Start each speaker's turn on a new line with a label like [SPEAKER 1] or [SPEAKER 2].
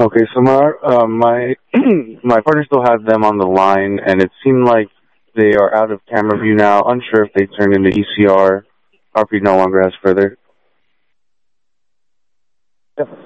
[SPEAKER 1] Okay, so my my partner still has them on the line, and it seemed like they are out of camera view now. Unsure if they turned into ECR. RP no longer has further.
[SPEAKER 2] Yep.